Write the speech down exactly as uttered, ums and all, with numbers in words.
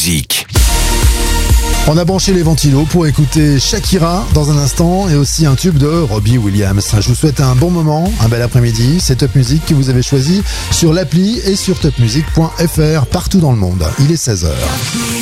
Musique. On a branché les ventilos pour écouter Shakira dans un instant et aussi un tube de Robbie Williams. Je vous souhaite un bon moment, un bel après-midi. C'est Top Music que vous avez choisi sur l'appli et sur top music point f r partout dans le monde. Il est seize heures.